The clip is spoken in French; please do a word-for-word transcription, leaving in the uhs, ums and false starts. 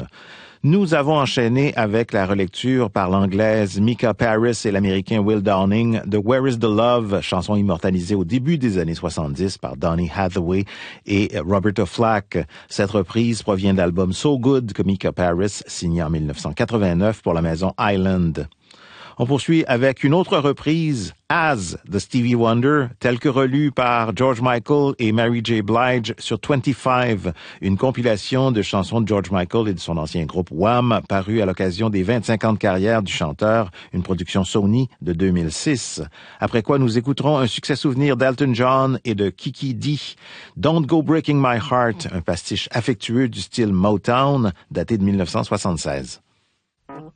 douze. Nous avons enchaîné avec la relecture par l'anglaise Mika Paris et l'américain Will Downing de Where is the Love, chanson immortalisée au début des années soixante-dix par Donny Hathaway et Roberta Flack. Cette reprise provient de l'album So Good que Mika Paris signait en dix-neuf cent quatre-vingt-neuf pour la maison Island. On poursuit avec une autre reprise, As, de Stevie Wonder, telle que relue par George Michael et Mary J. Blige sur vingt-cinq, une compilation de chansons de George Michael et de son ancien groupe Wham, parue à l'occasion des vingt-cinq ans de carrière du chanteur, une production Sony de deux mille six. Après quoi, nous écouterons un succès souvenir d'Elton John et de Kiki Dee, Don't Go Breaking My Heart, un pastiche affectueux du style Motown, daté de dix-neuf cent soixante-seize.